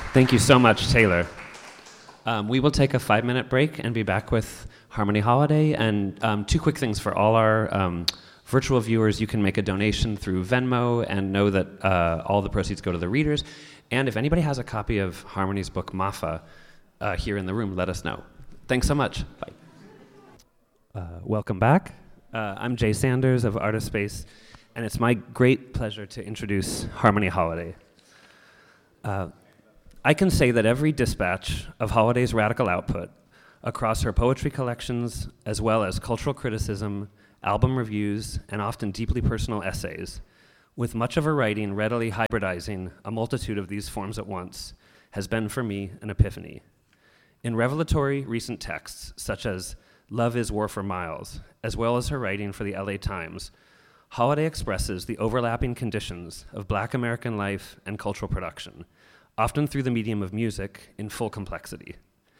Thank you so much, Taylor. We will take a 5-minute break and be back with Harmony Holiday. And 2 quick things for all our virtual viewers. You can make a donation through Venmo and know that all the proceeds go to the readers. And if anybody has a copy of Harmony's book, Mafa, here in the room, let us know. Thanks so much. Bye. Welcome back. I'm Jay Sanders of Artist Space, and it's my great pleasure to introduce Harmony Holiday. I can say that every dispatch of Holiday's radical output across her poetry collections, as well as cultural criticism, album reviews, and often deeply personal essays, with much of her writing readily hybridizing a multitude of these forms at once, has been for me an epiphany. In revelatory recent texts, such as Love is War for Miles, as well as her writing for the LA Times, Holiday expresses the overlapping conditions of Black American life and cultural production, often through the medium of music in full complexity.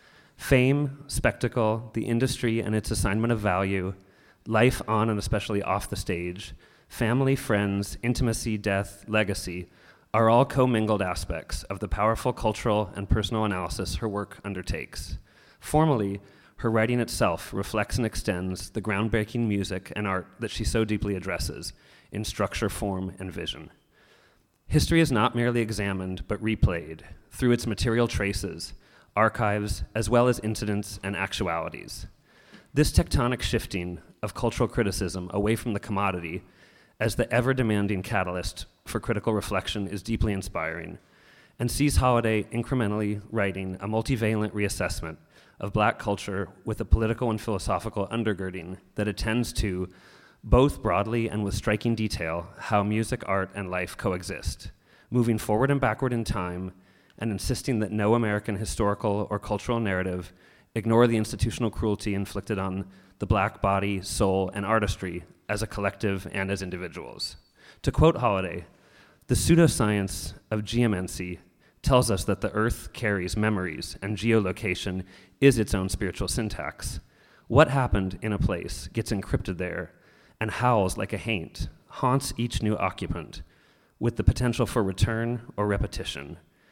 Fame, spectacle, the industry and its assignment of value, life on and especially off the stage, family, friends, intimacy, death, legacy, are all commingled aspects of the powerful cultural and personal analysis her work undertakes. Formally, her writing itself reflects and extends the groundbreaking music and art that she so deeply addresses in structure, form, and vision. History is not merely examined, but replayed through its material traces, archives, as well as incidents and actualities. This tectonic shifting of cultural criticism away from the commodity as the ever-demanding catalyst for critical reflection is deeply inspiring, and sees Holiday incrementally writing a multivalent reassessment of Black culture with a political and philosophical undergirding that attends to, both broadly and with striking detail, how music, art, and life coexist, moving forward and backward in time, and insisting that no American historical or cultural narrative ignore the institutional cruelty inflicted on the Black body, soul, and artistry as a collective and as individuals. To quote Holiday, "The pseudoscience of geomancy tells us that the earth carries memories and geolocation is its own spiritual syntax. What happened in a place gets encrypted there and howls like a haint, haunts each new occupant, with the potential for return or repetition,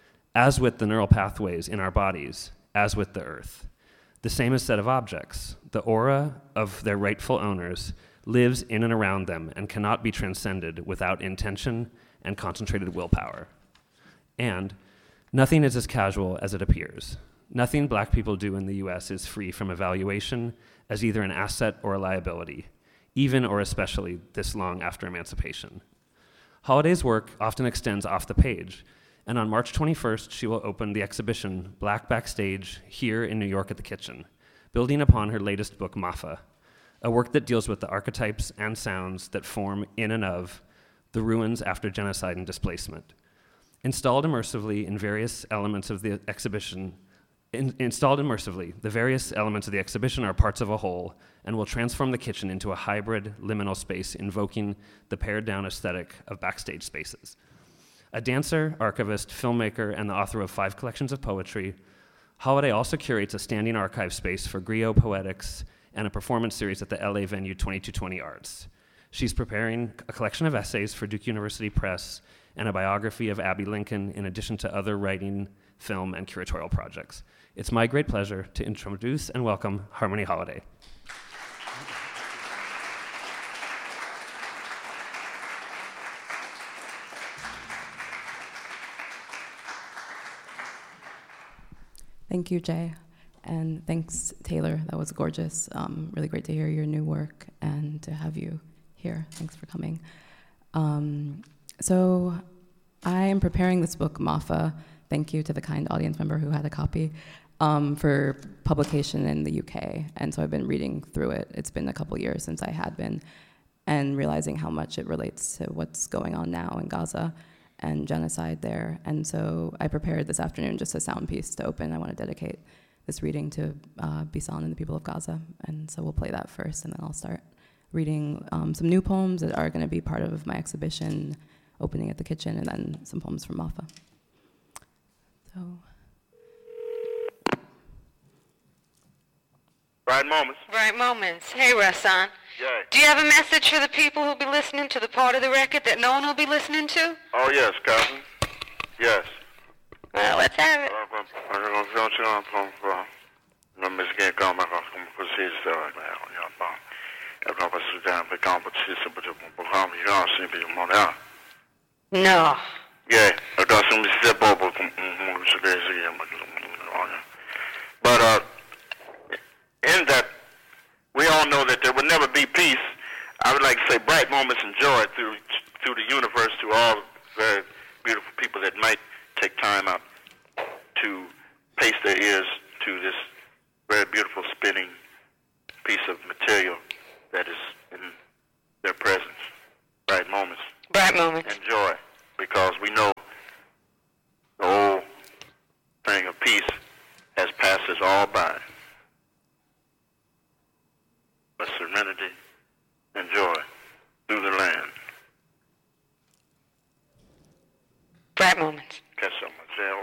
as with the neural pathways in our bodies, as with the earth. The same is said of objects. The aura of their rightful owners lives in and around them and cannot be transcended without intention and concentrated willpower. And nothing is as casual as it appears. Nothing Black people do in the US is free from evaluation as either an asset or a liability, even or especially this long after emancipation. Holiday's work often extends off the page, and on March 21st, she will open the exhibition Black Backstage here in New York at the Kitchen, building upon her latest book, Mafa, a work that deals with the archetypes and sounds that form in and of the ruins after genocide and displacement. Installed immersively, the various elements of the exhibition are parts of a whole and will transform the kitchen into a hybrid liminal space invoking the pared-down aesthetic of backstage spaces. A dancer, archivist, filmmaker, and the author of 5 collections of poetry, Holiday also curates a standing archive space for Griot Poetics and a performance series at the LA venue 2220 Arts. She's preparing a collection of essays for Duke University Press and a biography of Abby Lincoln, in addition to other writing, film, and curatorial projects. It's my great pleasure to introduce and welcome Harmony Holiday. Thank you, Jay, and thanks, Taylor. That was gorgeous. Really great to hear your new work and to have you here. Thanks for coming. So I am preparing this book, Mafa. Thank you to the kind audience member who had a copy, for publication in the UK. And so I've been reading through it. It's been a couple years since I had been, and realizing how much it relates to what's going on now in Gaza and genocide there. And so I prepared this afternoon just a sound piece to open. I want to dedicate this reading to Bisan and the people of Gaza. And so we'll play that first, and then I'll start reading some new poems that are going to be part of my exhibition opening at the kitchen, and then some poems from Mafa. So. Right moments. Right moments. Hey, Rahsaan. Yeah. Do you have a message for the people who'll be listening to the part of the record that no one will be listening to? Oh, yes, cousin. Yes. Well, let's have it. No. Yeah, but in that, we all know that there will never be peace. I would like to say bright moments and joy through the universe to all very beautiful people that might take time out to pace their ears to this very beautiful spinning piece of material that is in their presence. Bright moments. Bright moments. And joy, because we know the whole thing of peace has passed us all by. But serenity and joy through the land. Bright moments. Catch someone.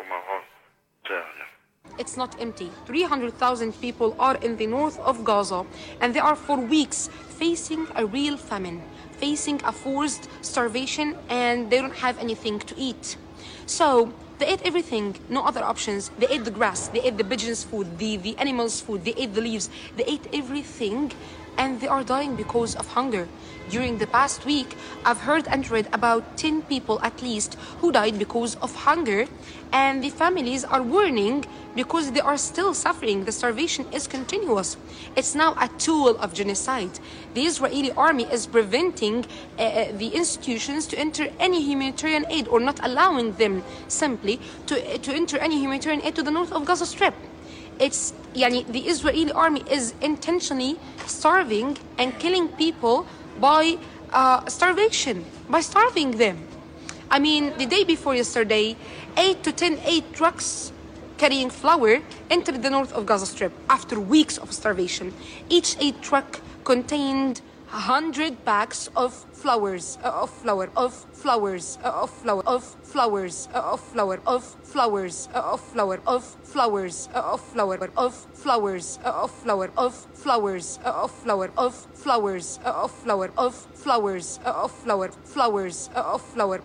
It's not empty. 300,000 people are in the north of Gaza, and they are for weeks facing a real famine, facing a forced starvation, and they don't have anything to eat. So they ate everything, no other options. They ate the grass, they ate the pigeons' food, the animals' food, they ate the leaves, they ate everything, and they are dying because of hunger. During the past week, I've heard and read about 10 people at least who died because of hunger, and the families are warning because they are still suffering. The starvation is continuous. It's now a tool of genocide. The Israeli army is preventing the institutions to enter any humanitarian aid, or not allowing them simply to enter any humanitarian aid to the north of Gaza Strip. The Israeli army is intentionally starving and killing people by starvation, by starving them. I mean, the day before yesterday, 8 to 10 aid trucks carrying flour entered the north of Gaza Strip after weeks of starvation. Each aid truck contained 100 bags of flowers, of flour, of flowers, of flour, of flowers, of flour, of flowers, of flour, of flowers, of flour, of flowers, of flour, of flowers, of flour, of flowers, of flour, of flowers, of flour, flowers, of flour,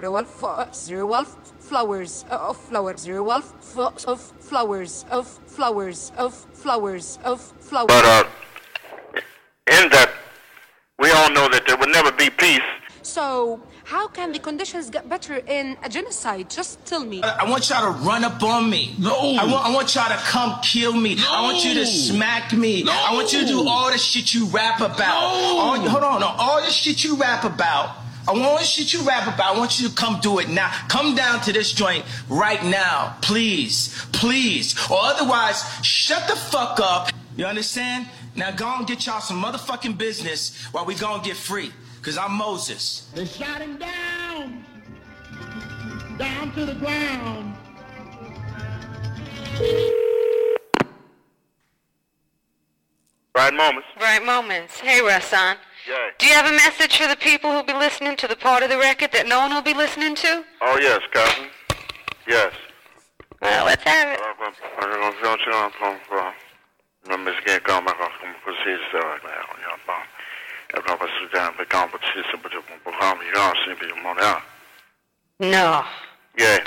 flowers, of flour, of flowers, of flowers, of flowers, of flowers. But in that, we all know that there will never be peace. So, how can the conditions get better in a genocide? Just tell me. I want y'all to run up on me. No. I want y'all to come kill me. No. I want you to smack me. No. I want you to do all the shit you rap about. No. All the shit you rap about. I want you to come do it now. Come down to this joint right now. Please. Or otherwise, shut the fuck up. You understand? Now go and get y'all some motherfucking business while we go and get free. Cause I'm Moses. They shot him down to the ground. Bright moments. Bright moments. Hey, Rasan. Yeah. Do you have a message for the people who'll be listening to the part of the record that no one will be listening to? Oh, yes, cousin. Yes. Well, let's have it. No. Yeah,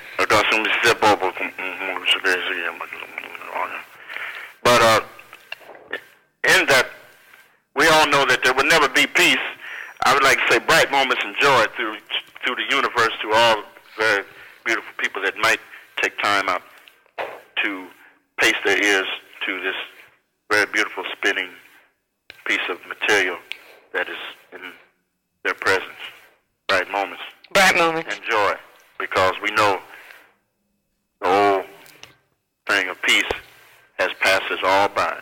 but in that, we all know that there will never be peace. I would like to say bright moments and joy through the universe to all very beautiful people that might take time out to pace their ears to this very beautiful spinning piece of material that is in their presence. Bright moments. Bright moments. And joy, because we know the whole thing of peace has passed us all by.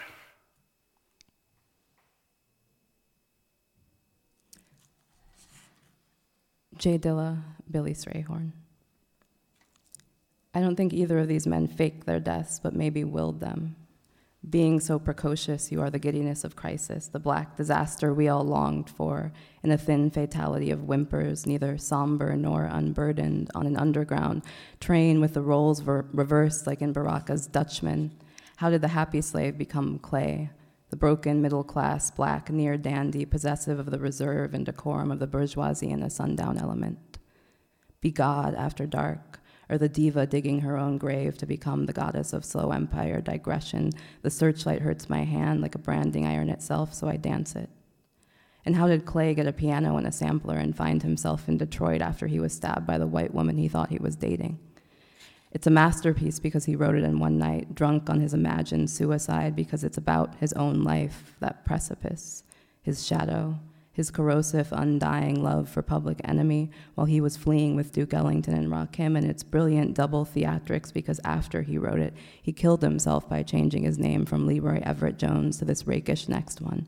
Jay Dilla, Billy Strayhorn. I don't think either of these men faked their deaths, but maybe willed them. Being so precocious, you are the giddiness of crisis, the black disaster we all longed for, in a thin fatality of whimpers, neither somber nor unburdened, on an underground train with the roles reversed like in Baraka's Dutchman. How did the happy slave become clay? The broken middle-class, black, near-dandy, possessive of the reserve and decorum of the bourgeoisie and the sundown element. Be God after dark, or the diva digging her own grave to become the goddess of slow empire digression. The searchlight hurts my hand like a branding iron itself, so I dance it. And how did Clay get a piano and a sampler and find himself in Detroit after he was stabbed by the white woman he thought he was dating? It's a masterpiece because he wrote it in one night, drunk on his imagined suicide, because it's about his own life, that precipice, his shadow, his corrosive, undying love for Public Enemy while he was fleeing with Duke Ellington and Rakim, and its brilliant double theatrics because after he wrote it, he killed himself by changing his name from Leroy Everett Jones to this rakish next one.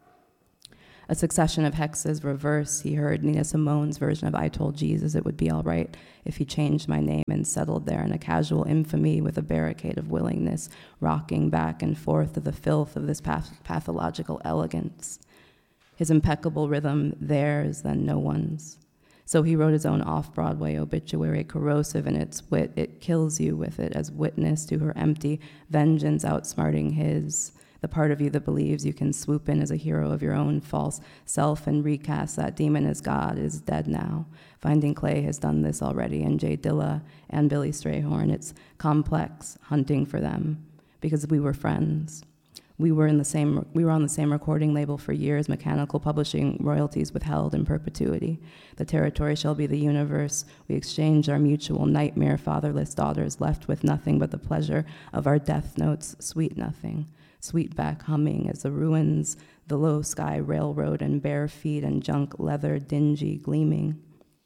A succession of hexes reverse. He heard Nina Simone's version of I Told Jesus It Would Be All Right if he changed my name and settled there in a casual infamy with a barricade of willingness, rocking back and forth to the filth of this pathological elegance. His impeccable rhythm, theirs, then no one's. So he wrote his own off-Broadway obituary, corrosive in its wit. It kills you with it as witness to her empty vengeance outsmarting his. The part of you that believes you can swoop in as a hero of your own false self and recast that demon as God is dead now. Finding Clay has done this already, and Jay Dilla and Billy Strayhorn. It's complex, hunting for them, because we were friends. We were on the same recording label for years, Mechanical Publishing, royalties withheld in perpetuity. The territory shall be the universe. We exchanged our mutual nightmare fatherless daughters, left with nothing but the pleasure of our death notes, sweet nothing. Sweetback humming as the ruins, the low sky railroad and bare feet and junk leather dingy gleaming.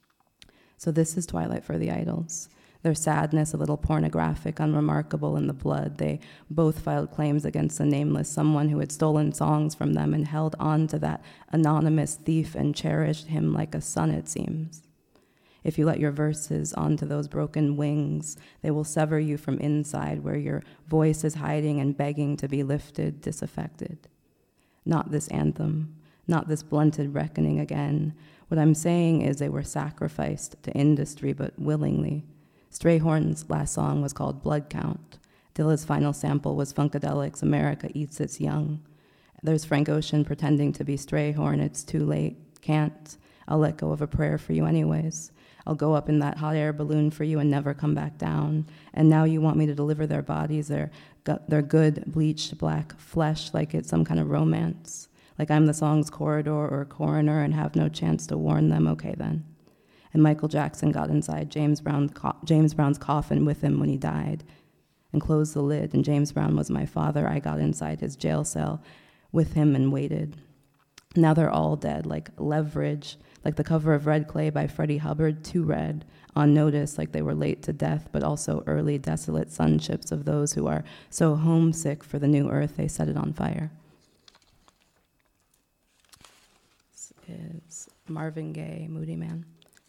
So this is Twilight for the Idols. Their sadness, a little pornographic, unremarkable in the blood. They both filed claims against the nameless someone who had stolen songs from them and held on to that anonymous thief and cherished him like a son, it seems. If you let your verses onto those broken wings, they will sever you from inside where your voice is hiding and begging to be lifted, disaffected. Not this anthem, not this blunted reckoning again. What I'm saying is they were sacrificed to industry, but willingly. Strayhorn's last song was called Blood Count. Dilla's final sample was Funkadelic's America Eats Its Young. There's Frank Ocean pretending to be Strayhorn. It's too late. Can't. I'll let go of a prayer for you anyways. I'll go up in that hot air balloon for you and never come back down. And now you want me to deliver their bodies, their good, bleached black flesh like it's some kind of romance. Like I'm the song's corridor or coroner and have no chance to warn them. Okay, then. And Michael Jackson got inside James Brown's coffin with him when he died and closed the lid, and James Brown was my father. I got inside his jail cell with him and waited. Now they're all dead, like Leverage, like the cover of Red Clay by Freddie Hubbard, too red, on notice, like they were late to death, but also early desolate sonships of those who are so homesick for the new earth they set it on fire. This is Marvin Gaye, Moody Man.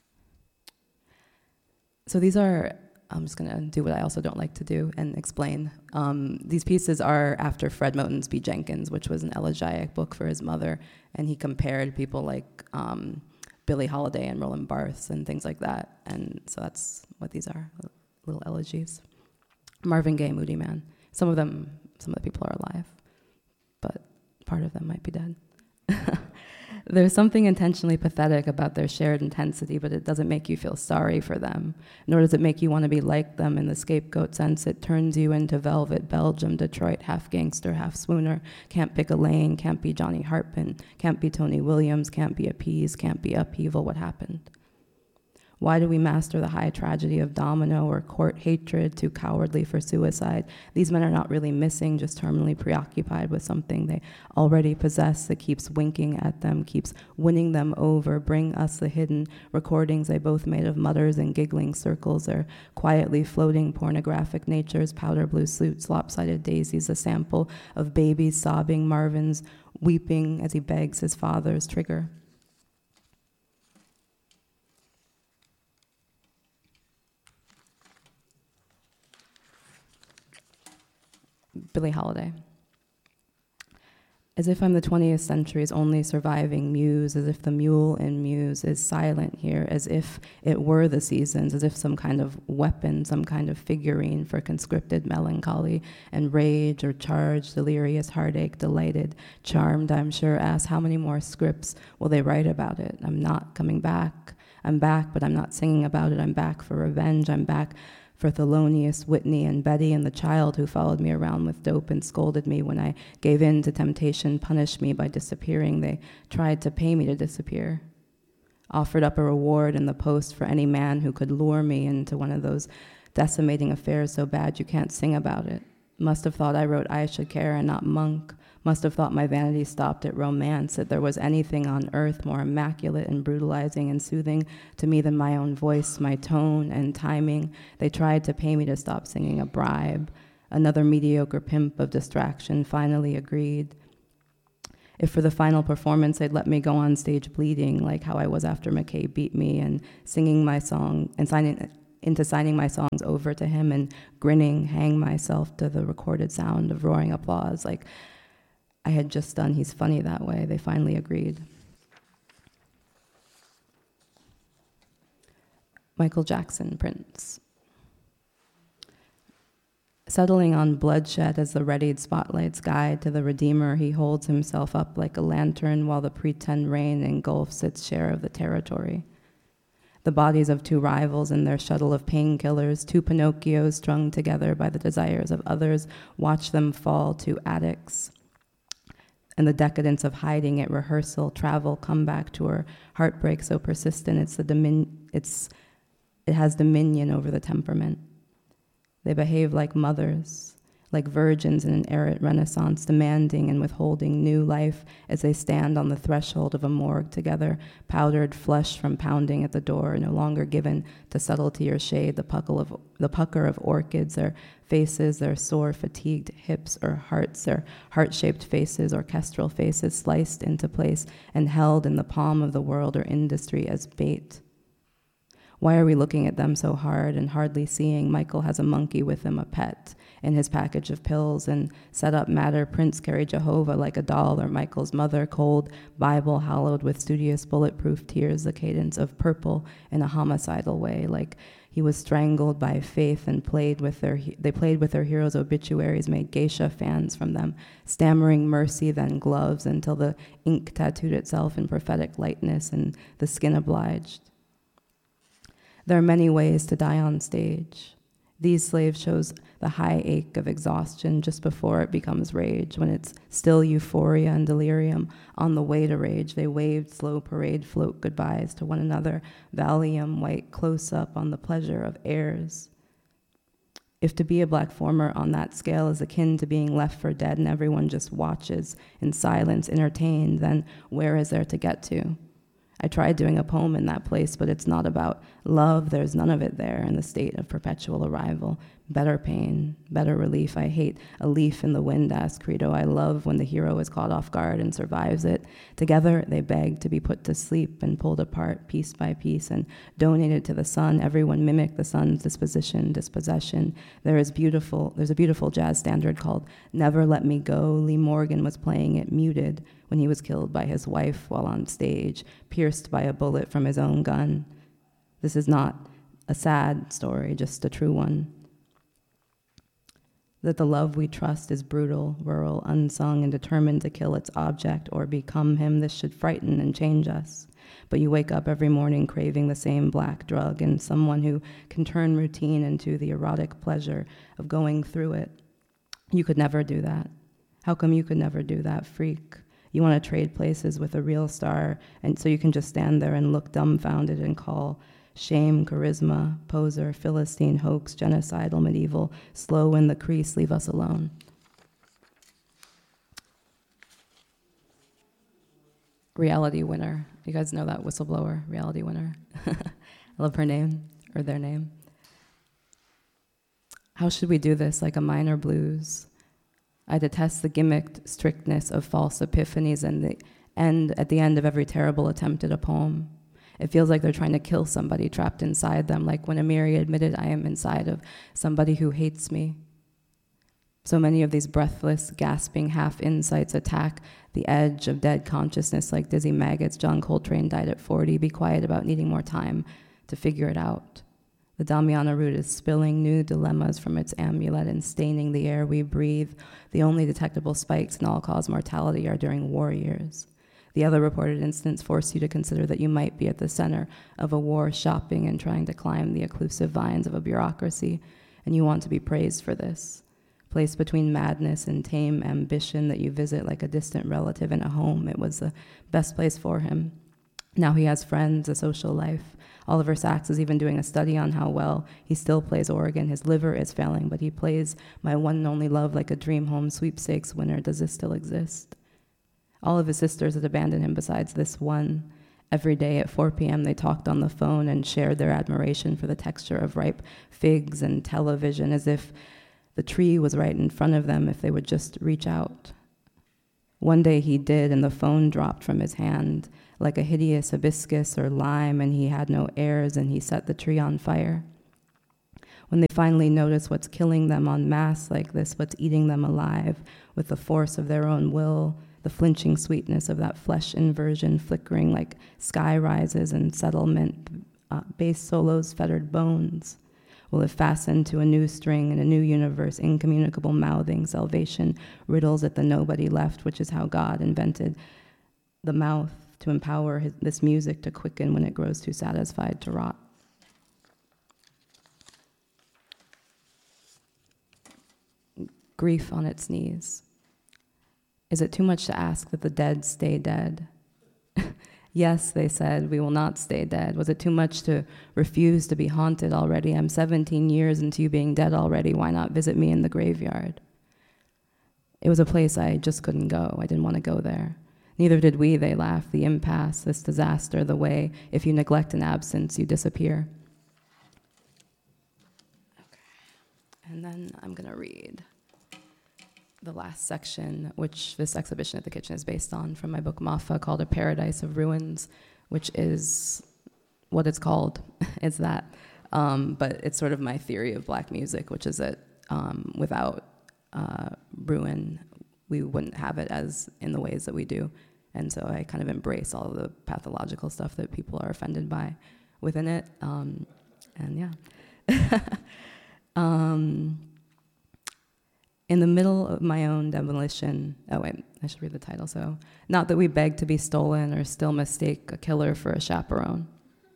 So these are, I'm just going to do what I also don't like to do and explain. These pieces are after Fred Moten's B. Jenkins, which was an elegiac book for his mother, and he compared people like Billie Holiday and Roland Barthes and things like that. And so that's what these are, little elegies. Marvin Gaye, Moody Man. Some of the people are alive, but part of them might be dead. There's something intentionally pathetic about their shared intensity, but it doesn't make you feel sorry for them, nor does it make you want to be like them in the scapegoat sense. It turns you into Velvet, Belgium, Detroit, half gangster, half swooner, can't pick a lane, can't be Johnny Hartman, can't be Tony Williams, can't be appeased, can't be upheaval. What happened? Why do we master the high tragedy of domino or court hatred, too cowardly for suicide? These men are not really missing, just terminally preoccupied with something they already possess that keeps winking at them, keeps winning them over. Bring us the hidden recordings they both made of mutters and giggling circles, their quietly floating pornographic natures, powder blue suits, lopsided daisies, a sample of babies sobbing, Marvin's weeping as he begs his father's trigger. Billie Holiday. As if I'm the 20th century's only surviving muse, as if the mule in Muse is silent here, as if it were the seasons, as if some kind of weapon, some kind of figurine for conscripted melancholy and rage or charged, delirious heartache, delighted, charmed, I'm sure, asked how many more scripts will they write about it? I'm not coming back. I'm back, but I'm not singing about it. I'm back for revenge. I'm back for Thelonious, Whitney, and Betty, and the child who followed me around with dope and scolded me when I gave in to temptation, punished me by disappearing. They tried to pay me to disappear. Offered up a reward in the post for any man who could lure me into one of those decimating affairs so bad you can't sing about it. Must have thought I wrote I Should Care and not Monk. Must have thought my vanity stopped at romance, that there was anything on earth more immaculate and brutalizing and soothing to me than my own voice, my tone and timing. They tried to pay me to stop singing a bribe. Another mediocre pimp of distraction finally agreed. If for the final performance they'd let me go on stage bleeding, like how I was after McKay beat me, and singing my song and signing my songs over to him and grinning, hang myself to the recorded sound of roaring applause, like I had just done He's Funny That Way, they finally agreed. Michael Jackson, Prince. Settling on bloodshed as the readied spotlight's guide to the Redeemer, he holds himself up like a lantern while the pretend rain engulfs its share of the territory. The bodies of two rivals and their shuttle of painkillers, two Pinocchios strung together by the desires of others, watch them fall to addicts. And the decadence of hiding at rehearsal, travel, comeback tour, heartbreak so persistent it has dominion over the temperament. They behave like mothers, like virgins in an arid renaissance, demanding and withholding new life as they stand on the threshold of a morgue together, powdered flesh from pounding at the door, no longer given to subtlety or shade, the pucker of orchids, their faces, their sore, fatigued hips or hearts, their heart-shaped faces, orchestral faces, sliced into place and held in the palm of the world or industry as bait. Why are we looking at them so hard and hardly seeing Michael has a monkey with him, a pet, in his package of pills, and set up matter Prince carry Jehovah like a doll, or Michael's mother, cold Bible hallowed with studious bulletproof tears, the cadence of purple in a homicidal way, like he was strangled by faith and played with their heroes' obituaries, made geisha fans from them, stammering mercy, then gloves, until the ink tattooed itself in prophetic lightness and the skin obliged. There are many ways to die on stage. These slaves shows the high ache of exhaustion just before it becomes rage. When it's still euphoria and delirium, on the way to rage, they waved slow parade float goodbyes to one another, Valium white close up on the pleasure of airs. If to be a black former on that scale is akin to being left for dead and everyone just watches in silence, entertained, then where is there to get to? I tried doing a poem in that place, but it's not about love. There's none of it there in the state of perpetual arrival. Better pain, better relief. I hate a leaf in the wind, asked Credo. I love when the hero is caught off guard and survives it. Together, they beg to be put to sleep and pulled apart piece by piece and donated to the sun. Everyone mimicked the sun's dispossession. There's a beautiful jazz standard called Never Let Me Go. Lee Morgan was playing it muted when he was killed by his wife while on stage, pierced by a bullet from his own gun. This is not a sad story, just a true one. That the love we trust is brutal, rural, unsung, and determined to kill its object or become him. This should frighten and change us. But you wake up every morning craving the same black drug and someone who can turn routine into the erotic pleasure of going through it. You could never do that. How come you could never do that, freak? You want to trade places with a real star, and so you can just stand there and look dumbfounded and call shame, charisma, poser, Philistine, hoax, genocidal, medieval, slow in the crease, leave us alone. Reality winner. You guys know that whistleblower, reality winner? I love her name, or their name. How should we do this, like a minor blues? I detest the gimmicked strictness of false epiphanies and at the end of every terrible attempt at a poem. It feels like they're trying to kill somebody trapped inside them, like when Amiri admitted, I am inside of somebody who hates me. So many of these breathless, gasping half-insights attack the edge of dead consciousness like dizzy maggots. John Coltrane died at 40. Be quiet about needing more time to figure it out. The Damiana root is spilling new dilemmas from its amulet and staining the air we breathe. The only detectable spikes in all-cause mortality are during war years. The other reported incidents force you to consider that you might be at the center of a war, shopping and trying to climb the occlusive vines of a bureaucracy, and you want to be praised for this. Placed between madness and tame ambition that you visit like a distant relative in a home, it was the best place for him. Now he has friends, a social life. Oliver Sacks is even doing a study on how well he still plays organ. His liver is failing, but he plays My One and Only Love like a dream home sweepstakes winner. Does this still exist? All of his sisters had abandoned him besides this one. Every day at 4 p.m. they talked on the phone and shared their admiration for the texture of ripe figs and television, as if the tree was right in front of them if they would just reach out. One day he did, and the phone dropped from his hand like a hideous hibiscus or lime, and he had no heirs, and he set the tree on fire. When they finally notice what's killing them en masse like this, what's eating them alive with the force of their own will, the flinching sweetness of that flesh inversion flickering like sky rises and settlement, bass solos, fettered bones, will have fastened to a new string in a new universe, incommunicable mouthing, salvation, riddles at the nobody left, which is how God invented the mouth to empower this music to quicken when it grows too satisfied to rot. Grief on its knees. Is it too much to ask that the dead stay dead? Yes, they said, we will not stay dead. Was it too much to refuse to be haunted already? I'm 17 years into you being dead already. Why not visit me in the graveyard? It was a place I just couldn't go. I didn't want to go there. Neither did we, they laughed. The impasse, this disaster, the way, if you neglect an absence, you disappear. Okay. And then I'm going to read the last section, which this exhibition at the Kitchen is based on, from my book Mafa, called A Paradise of Ruins, which is what it's called. It's that. But it's sort of my theory of black music, which is that without ruin, we wouldn't have it as in the ways that we do. And so I kind of embrace all of the pathological stuff that people are offended by within it. And yeah. In the middle of my own demolition, oh wait, I should read the title. So, not that we beg to be stolen or still mistake a killer for a chaperone.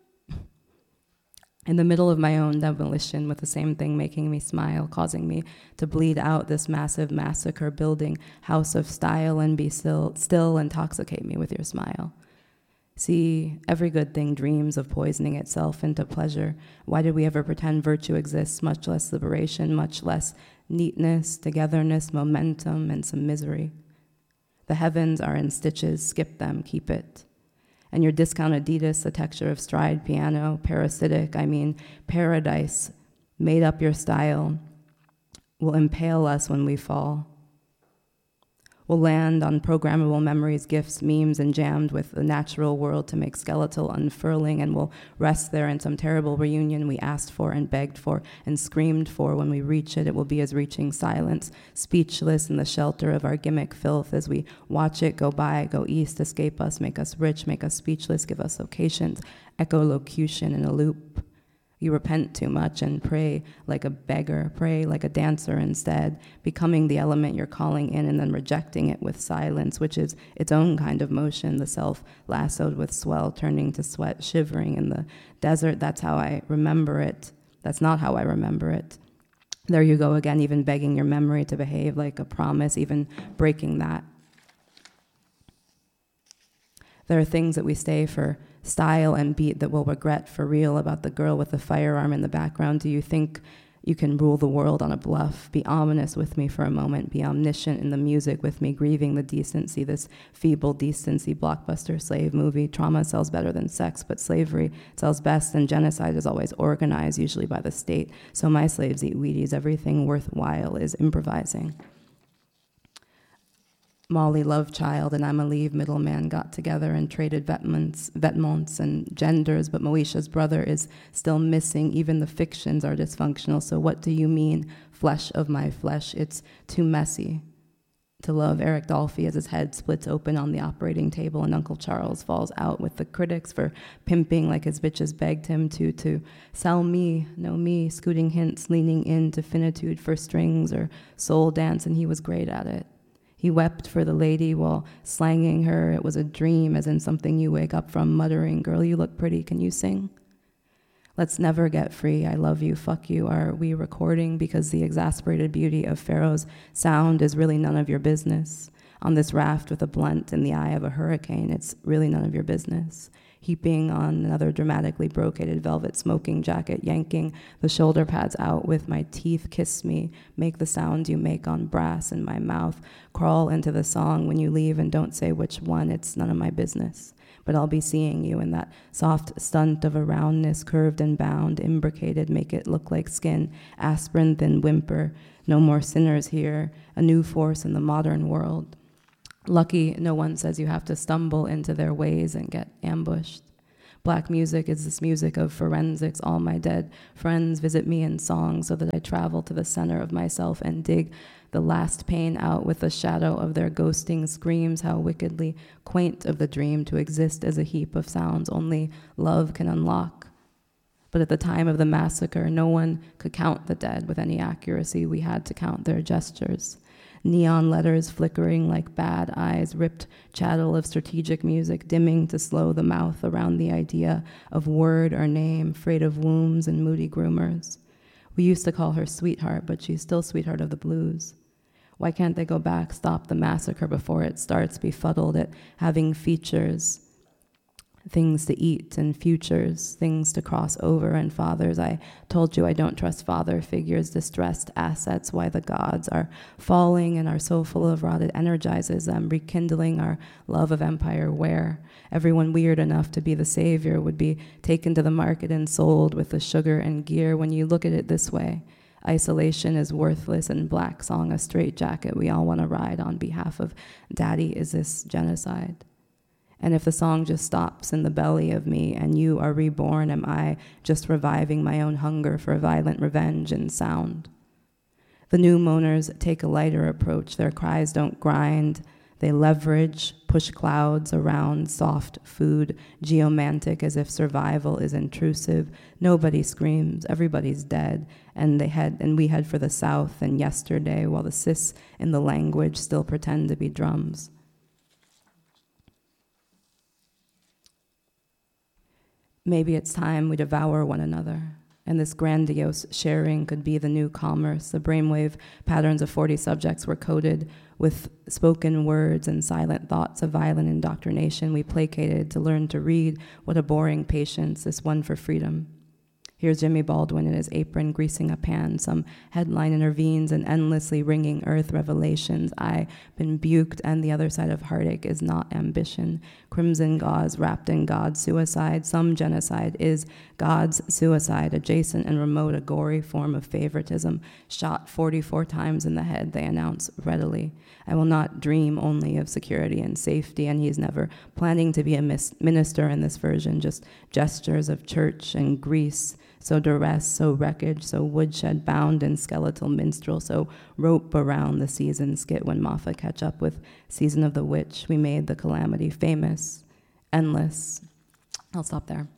In the middle of my own demolition, with the same thing making me smile, causing me to bleed out this massive massacre building, house of style, and be still intoxicate me with your smile. See, every good thing dreams of poisoning itself into pleasure. Why did we ever pretend virtue exists, much less liberation, much less neatness, togetherness, momentum, and some misery? The heavens are in stitches, skip them, keep it. And your discount Adidas, the texture of stride piano, parasitic, paradise, made up your style, will impale us when we fall. We'll land on programmable memories, gifts, memes, and jammed with the natural world to make skeletal unfurling, and we'll rest there in some terrible reunion we asked for and begged for and screamed for. When we reach it, it will be as reaching silence, speechless in the shelter of our gimmick filth as we watch it go by, go east, escape us, make us rich, make us speechless, give us locations, echolocution in a loop. You repent too much and pray like a beggar, pray like a dancer instead, becoming the element you're calling in and then rejecting it with silence, which is its own kind of motion, the self lassoed with swell, turning to sweat, shivering in the desert. That's how I remember it. That's not how I remember it. There you go again, even begging your memory to behave like a promise, even breaking that. There are things that we stay for style and beat that we'll regret for real about the girl with the firearm in the background. Do you think you can rule the world on a bluff? Be ominous with me for a moment. Be omniscient in the music with me, grieving the decency, this feeble decency, blockbuster slave movie. Trauma sells better than sex, but slavery sells best, and genocide is always organized, usually by the state. So my slaves eat Wheaties. Everything worthwhile is improvising. Molly Lovechild and Amelie Middleman got together and traded vêtements and genders, but Moesha's brother is still missing. Even the fictions are dysfunctional. So what do you mean, flesh of my flesh? It's too messy to love Eric Dolphy as his head splits open on the operating table and Uncle Charles falls out with the critics for pimping like his bitches begged him to sell me, know me, scooting hints, leaning into finitude for strings or soul dance, and he was great at it. He wept for the lady while slanging her. It was a dream, as in something you wake up from, muttering, "Girl, you look pretty, can you sing?" Let's never get free. I love you, fuck you. Are we recording? Because the exasperated beauty of Pharaoh's sound is really none of your business. On this raft with a blunt in the eye of a hurricane, it's really none of your business. Heaping on another dramatically brocaded velvet smoking jacket, yanking the shoulder pads out with my teeth, kiss me, make the sound you make on brass in my mouth, crawl into the song when you leave and don't say which one, it's none of my business. But I'll be seeing you in that soft stunt of a roundness, curved and bound, imbricated, make it look like skin, aspirin thin whimper, no more sinners here, a new force in the modern world. Lucky no one says you have to stumble into their ways and get ambushed. Black music is this music of forensics. All my dead friends visit me in song so that I travel to the center of myself and dig the last pain out with the shadow of their ghosting screams. How wickedly quaint of the dream to exist as a heap of sounds only love can unlock. But at the time of the massacre, no one could count the dead with any accuracy. We had to count their gestures. Neon letters flickering like bad eyes, ripped chattel of strategic music, dimming to slow the mouth around the idea of word or name, afraid of wombs and moody groomers. We used to call her sweetheart, but she's still sweetheart of the blues. Why can't they go back, stop the massacre before it starts, befuddled at having features, things to eat and futures, things to cross over and fathers? I told you I don't trust father figures, distressed assets, why the gods are falling and are so full of rotted energizes them, rekindling our love of empire where everyone weird enough to be the savior would be taken to the market and sold with the sugar and gear. When you look at it this way, isolation is worthless and Black Song a straitjacket we all want to ride on behalf of daddy. Is this genocide? And if the song just stops in the belly of me and you are reborn, am I just reviving my own hunger for violent revenge and sound? The new moaners take a lighter approach. Their cries don't grind. They leverage, push clouds around soft food, geomantic as if survival is intrusive. Nobody screams, everybody's dead, and we head for the south and yesterday, while the cis in the language still pretend to be drums. Maybe it's time we devour one another, and this grandiose sharing could be the new commerce. The brainwave patterns of 40 subjects were coded with spoken words and silent thoughts of violent indoctrination. We placated to learn to read. What a boring patience, this one for freedom. Here's Jimmy Baldwin in his apron greasing a pan. Some headline intervenes in endlessly ringing earth revelations. I've been buked, and the other side of heartache is not ambition. Crimson gauze wrapped in God's suicide. Some genocide is God's suicide, adjacent and remote, a gory form of favoritism. Shot 44 times in the head, they announce readily. I will not dream only of security and safety, and he's never planning to be a minister in this version, just gestures of church and Greece. So duress, so wreckage, so woodshed bound in skeletal minstrel, so rope around the season skit when Moffat catch up with Season of the Witch. We made the calamity famous, endless. I'll stop there.